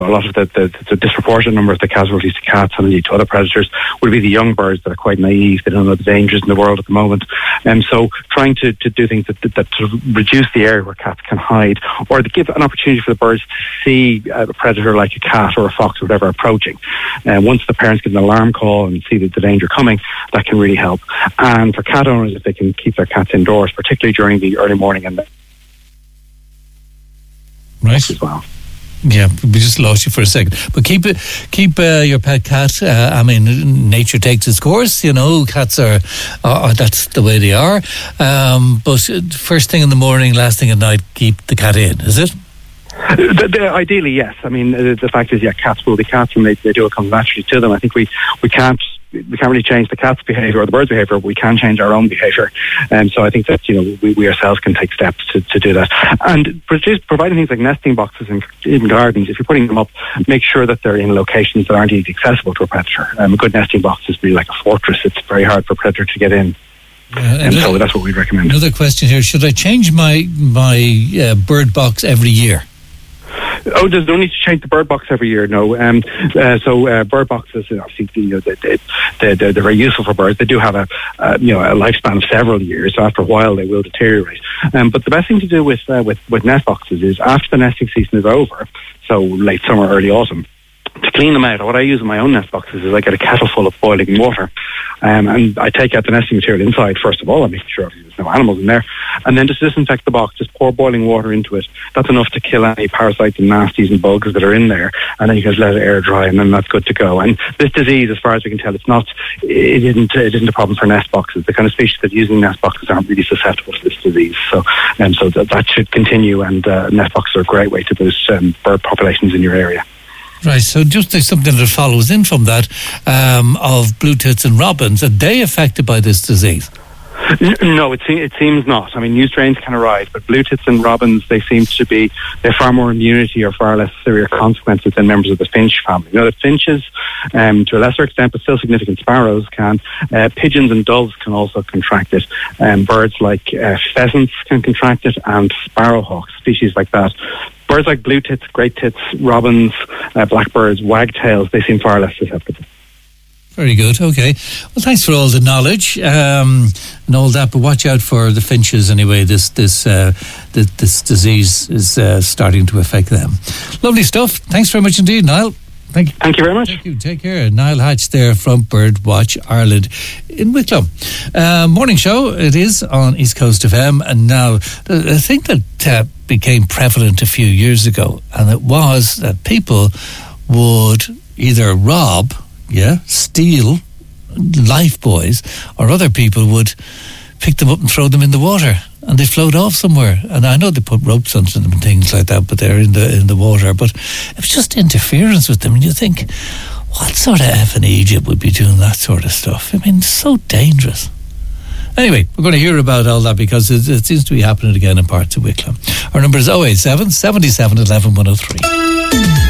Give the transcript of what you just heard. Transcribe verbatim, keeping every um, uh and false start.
a lot of the, the, the disproportionate number of the casualties to cats and indeed to other predators would be the young birds that are quite naive. They don't know the dangers in the world at the moment. And so trying to, to do things that, that, that sort of reduce the area where cats can hide, or to give an opportunity for the birds to see a predator like a cat or a fox or whatever approaching. And uh, once the parents get an alarm call and see the, the danger coming, that can really help. And for cat owners, if they can keep their cats indoors, particularly during the early morning and the right as well. Yeah, we just lost you for a second. But keep it, keep uh, your pet cat. Uh, I mean, nature takes its course. You know, cats are, are that's the way they are. Um, but first thing in the morning, last thing at night, keep the cat in. Is it? The, the, ideally, yes. I mean, the, the fact is, yeah, cats will be cats, and they, they do it come naturally to them. I think we, we can't we can't really change the cat's behaviour or the bird's behaviour, but we can change our own behaviour. And um, so I think that, you know, we, we ourselves can take steps to, to do that. And just providing things like nesting boxes in, in gardens, if you're putting them up, make sure that they're in locations that aren't easily accessible to a predator. Um, a good nesting box is really like a fortress. It's very hard for a predator to get in. Yeah, and so that's what we'd recommend. Another question here: should I change my my uh, bird box every year? Oh, there's no need to change the bird box every year, no. Um, uh, so uh, bird boxes, obviously, you know, they, they, they, they're very useful for birds. They do have a, uh, you know, a lifespan of several years, so after a while they will deteriorate. Um, but the best thing to do with, uh, with with nest boxes is after the nesting season is over, so late summer, early autumn, to clean them out. What I use in my own nest boxes is I get a kettle full of boiling water, um, and I take out the nesting material inside first of all. I make sure there's no animals in there, and then just disinfect the box. Just pour boiling water into it. That's enough to kill any parasites and nasties and bugs that are in there, and then you can just let it air dry, and then that's good to go. And this disease, as far as we can tell, it's not, it isn't, it isn't a problem for nest boxes. The kind of species that are using nest boxes aren't really susceptible to this disease. So, um, so that, that should continue, and uh, nest boxes are a great way to boost um, bird populations in your area. Right, so just there's something that follows in from that, um, of blue tits and robins. Are they affected by this disease? No, it, it seems not. I mean, new strains can arise, but blue tits and robins, they seem to be, they have far more immunity or far less severe consequences than members of the finch family. You know, the finches, um, to a lesser extent, but still significant, sparrows can. Uh, pigeons and doves can also contract it. Um, birds like uh, pheasants can contract it, and sparrowhawks, species like that. Birds like blue tits, great tits, robins, uh, blackbirds, wagtails, they seem far less susceptible. Very good, okay. Well, thanks for all the knowledge um, and all that, but watch out for the finches anyway. This this uh, this, this disease is uh, starting to affect them. Lovely stuff. Thanks very much indeed, Niall. Thank you. Thank you very much. Thank you. Take care. Niall Hatch there from Birdwatch Ireland in Wicklow. Uh, morning show, it is on East Coast F M. And now, the thing that uh, became prevalent a few years ago, and it was that people would either rob, yeah, steal life buoys, or other people would pick them up and throw them in the water, and they float off somewhere. And I know they put ropes onto them and things like that, but they're in the in the water. But it was just interference with them, and you think, what sort of F in Egypt would be doing that sort of stuff? I mean, it's so dangerous. Anyway, we're going to hear about all that because it, it seems to be happening again in parts of Wicklow. Our number is oh eight seven, seven seven, one one one oh three.